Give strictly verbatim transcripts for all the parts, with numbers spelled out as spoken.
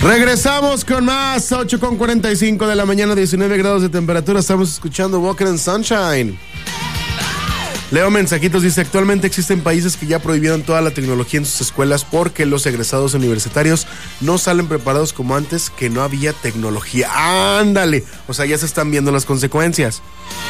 Regresamos con más, ocho con cuarenta y cinco de la mañana, diecinueve grados de temperatura. Estamos escuchando Walker and Sunshine. Leo mensajitos, dice: actualmente existen países que ya prohibieron toda la tecnología en sus escuelas porque los egresados universitarios no salen preparados como antes, que no había tecnología. ¡Ándale! O sea, ya se están viendo las consecuencias.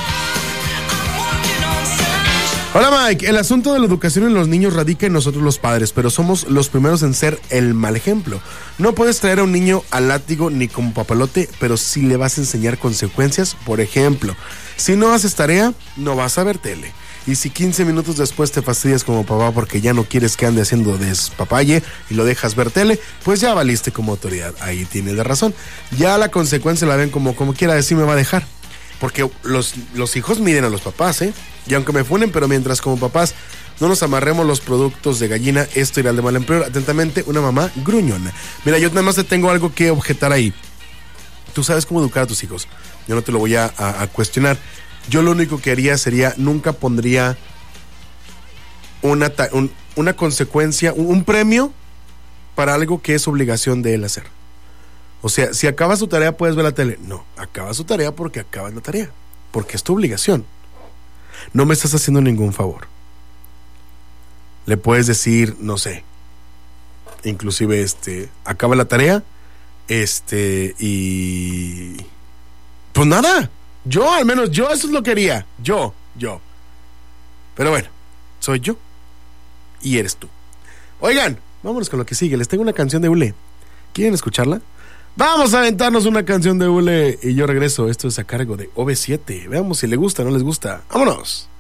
Hola Mike, el asunto de la educación en los niños radica en nosotros los padres, pero somos los primeros en ser el mal ejemplo. No puedes traer a un niño al látigo ni como papalote, pero sí le vas a enseñar consecuencias. Por ejemplo, si no haces tarea, no vas a ver tele. Y si quince minutos después te fastidias como papá porque ya no quieres que ande haciendo despapalle y lo dejas ver tele, pues ya valiste como autoridad. Ahí tienes la razón. Ya la consecuencia la ven como, como quiera decir, me va a dejar. Porque los, los hijos miden a los papás, ¿eh? Y aunque me funen, pero mientras como papás no nos amarremos los productos de gallina, esto irá de mal en peor. Atentamente, una mamá gruñona. Mira, yo nada más te tengo algo que objetar ahí. Tú sabes cómo educar a tus hijos. Yo no te lo voy a, a, a cuestionar. Yo lo único que haría sería, nunca pondría una, un, una consecuencia, un, un premio para algo que es obligación de él hacer. O sea, si acabas tu tarea, ¿puedes ver la tele? No, acabas tu tarea porque acabas la tarea. Porque es tu obligación. No me estás haciendo ningún favor. Le puedes decir, no sé, inclusive, este, acaba la tarea, este, y... pues nada, yo, al menos yo eso es lo que haría. Yo, yo. Pero bueno, soy yo y eres tú. Oigan, vámonos con lo que sigue. Les tengo una canción de Ule. ¿Quieren escucharla? Vamos a aventarnos una canción de Ule y yo regreso. Esto es a cargo de O V siete. Veamos si le gusta o no les gusta. ¡Vámonos!